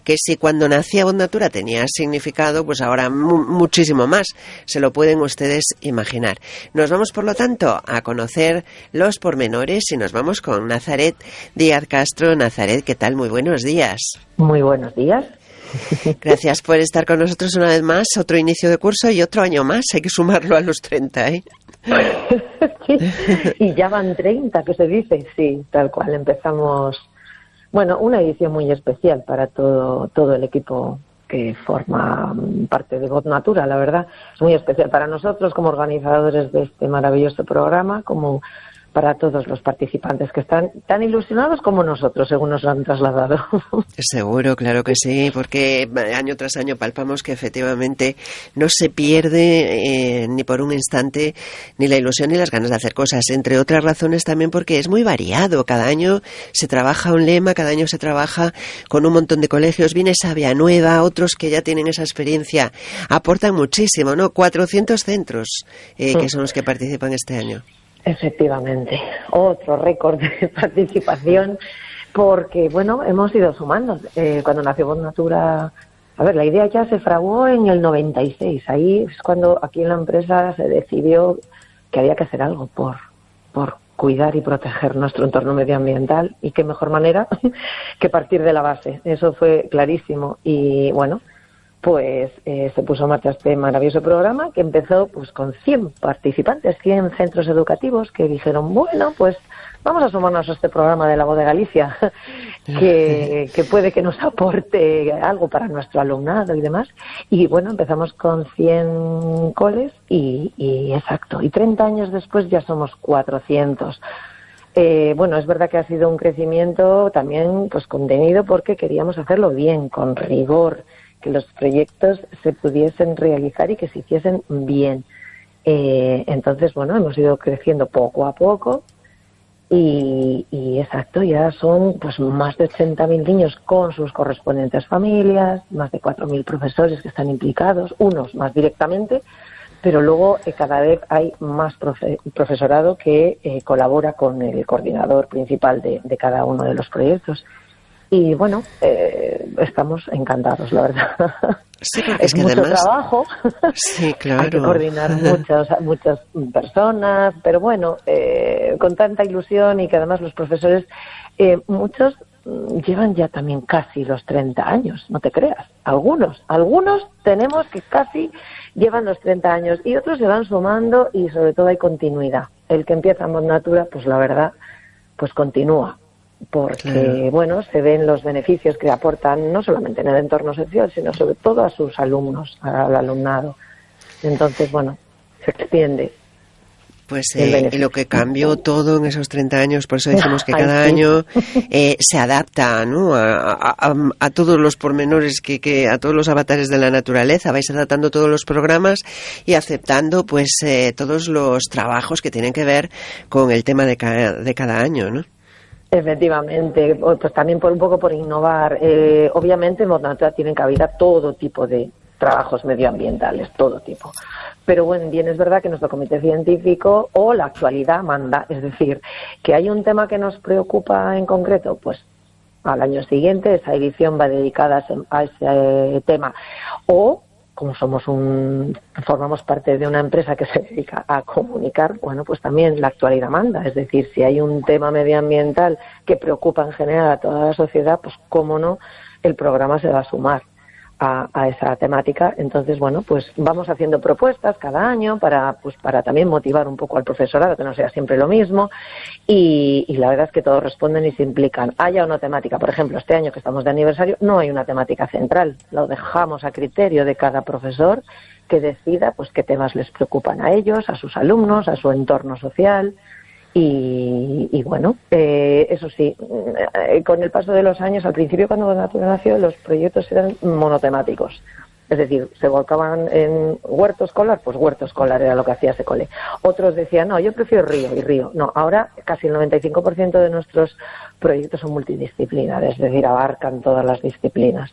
que si cuando nacía Voz Natura tenía significado, pues ahora muchísimo más. Se lo pueden ustedes imaginar. Nos vamos, por lo tanto, a conocer los pormenores y nos vamos con Nazaret Díaz Castro. Nazaret, ¿qué tal? Muy buenos días. Muy buenos días. Gracias por estar con nosotros una vez más. Otro inicio de curso y otro año más. Hay que sumarlo a los 30, ¿eh? Sí, y ya van 30, que se dice. Sí, tal cual. Empezamos, bueno, una edición muy especial para todo el equipo que forma parte de Voz Natura, la verdad. Es muy especial para nosotros como organizadores de este maravilloso programa, como para todos los participantes que están tan ilusionados como nosotros, según nos lo han trasladado. Seguro, claro que sí, porque año tras año palpamos que efectivamente no se pierde ni por un instante ni la ilusión ni las ganas de hacer cosas, entre otras razones también porque es muy variado. Cada año se trabaja un lema, cada año se trabaja con un montón de colegios, viene Sabia Nueva, otros que ya tienen esa experiencia, aportan muchísimo, ¿no? 400 centros que son los que participan este año. Efectivamente, otro récord de participación, porque, bueno, hemos ido sumando. Cuando nació Voz Natura, a ver, la idea ya se fraguó en el 96. Ahí es cuando aquí en la empresa se decidió que había que hacer algo por cuidar y proteger nuestro entorno medioambiental, y qué mejor manera que partir de la base. Eso fue clarísimo y, bueno, pues se puso en marcha este maravilloso programa que empezó pues con 100 participantes, 100 centros educativos que dijeron, bueno, pues vamos a sumarnos a este programa de la Voz de Galicia, que puede que nos aporte algo para nuestro alumnado y demás. Y bueno, empezamos con 100 coles y exacto, y 30 años después ya somos 400. Bueno, es verdad que ha sido un crecimiento también pues contenido porque queríamos hacerlo bien, con rigor, que los proyectos se pudiesen realizar y que se hiciesen bien. Entonces, bueno, hemos ido creciendo poco a poco y exacto, ya son pues más de 80.000 niños con sus correspondientes familias, más de 4.000 profesores que están implicados, unos más directamente, pero luego cada vez hay más profesorado que colabora con el coordinador principal de cada uno de los proyectos. Y bueno, estamos encantados, la verdad. Sí, es que mucho además, trabajo, sí, claro. Hay que coordinar muchas personas, pero bueno, con tanta ilusión y que además los profesores, muchos llevan ya también casi los 30 años, no te creas. Algunos tenemos que casi llevan los 30 años y otros se van sumando y sobre todo hay continuidad. El que empieza en Voz Natura, pues la verdad, pues continúa. Porque, claro, bueno, se ven los beneficios que aportan no solamente en el entorno social, sino sobre todo a sus alumnos, al alumnado. Entonces, bueno, se extiende. Pues y lo que cambió todo en esos 30 años, por eso decimos que cada año se adapta, ¿no? a todos los pormenores, que a todos los avatares de la naturaleza. Vais adaptando todos los programas y aceptando pues todos los trabajos que tienen que ver con el tema de cada año, ¿no? Efectivamente, pues también un poco por innovar. Obviamente en Voz Natura tienen cabida todo tipo de trabajos medioambientales, todo tipo. Pero bueno, bien es verdad que nuestro comité científico o la actualidad manda, es decir, que hay un tema que nos preocupa en concreto, pues al año siguiente esa edición va dedicada a ese tema. O como formamos parte de una empresa que se dedica a comunicar, bueno, pues también la actualidad manda. Es decir, si hay un tema medioambiental que preocupa en general a toda la sociedad, pues cómo no, el programa se va a sumar a esa temática. Entonces, bueno, pues vamos haciendo propuestas cada año para también motivar un poco al profesorado, que no sea siempre lo mismo, y la verdad es que todos responden y se implican. Haya una temática, por ejemplo, este año que estamos de aniversario, no hay una temática central, lo dejamos a criterio de cada profesor que decida pues qué temas les preocupan a ellos, a sus alumnos, a su entorno social. Y bueno, eso sí, con el paso de los años, al principio cuando Voz Natura nació, los proyectos eran monotemáticos. Es decir, se volcaban en huerto escolar, pues huerto escolar era lo que hacía ese cole. Otros decían, no, yo prefiero río y río. No, ahora casi el 95% de nuestros proyectos son multidisciplinares, es decir, abarcan todas las disciplinas.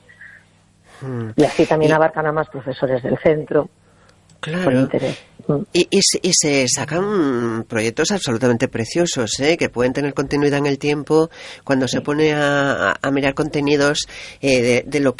Y así también abarcan a más profesores del centro. Claro, y se sacan proyectos absolutamente preciosos, que pueden tener continuidad en el tiempo cuando se pone a mirar contenidos de lo